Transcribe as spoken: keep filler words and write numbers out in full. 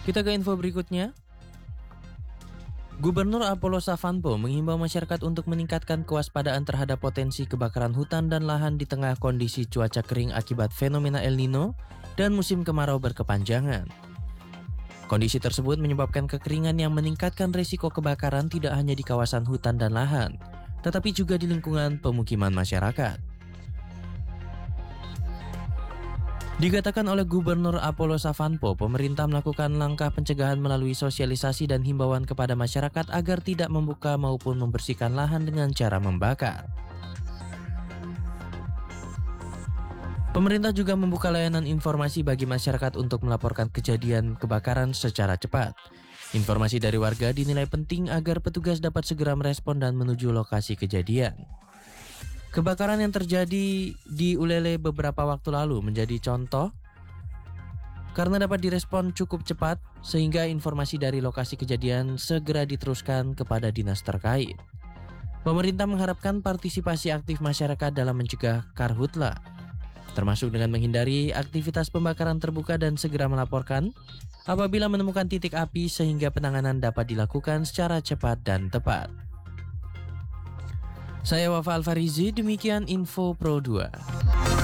Kita ke info berikutnya. Gubernur Apollo Savanpo mengimbau masyarakat untuk meningkatkan kewaspadaan terhadap potensi kebakaran hutan dan lahan di tengah kondisi cuaca kering akibat fenomena El Nino dan musim kemarau berkepanjangan. Kondisi tersebut menyebabkan kekeringan yang meningkatkan risiko kebakaran tidak hanya di kawasan hutan dan lahan, tetapi juga di lingkungan pemukiman masyarakat. Dikatakan oleh Gubernur Apollo Savanpo, pemerintah melakukan langkah pencegahan melalui sosialisasi dan himbauan kepada masyarakat agar tidak membuka maupun membersihkan lahan dengan cara membakar. Pemerintah juga membuka layanan informasi bagi masyarakat untuk melaporkan kejadian kebakaran secara cepat. Informasi dari warga dinilai penting agar petugas dapat segera merespon dan menuju lokasi kejadian. Kebakaran yang terjadi di Ulele beberapa waktu lalu menjadi contoh karena dapat direspon cukup cepat sehingga informasi dari lokasi kejadian segera diteruskan kepada dinas terkait. Pemerintah mengharapkan partisipasi aktif masyarakat dalam mencegah karhutla, termasuk dengan menghindari aktivitas pembakaran terbuka dan segera melaporkan apabila menemukan titik api sehingga penanganan dapat dilakukan secara cepat dan tepat. Saya Wafa Alfarizi, demikian Info Pro dua.